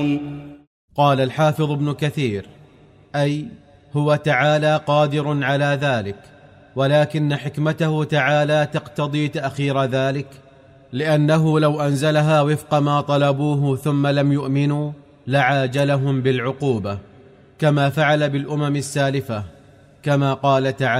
قال الحافظ ابن كثير: أي هو تعالى قادر على ذلك، ولكن حكمته تعالى تقتضي تأخير ذلك، لأنه لو أنزلها وفق ما طلبوه ثم لم يؤمنوا لعاجلهم بالعقوبة، كما فعل بالأمم السالفة، كما قال تعالى: